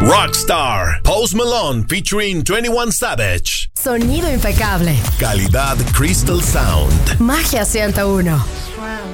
Rockstar, Post Malone featuring 21 Savage. Sonido impecable. Calidad Crystal Sound. Magia 101.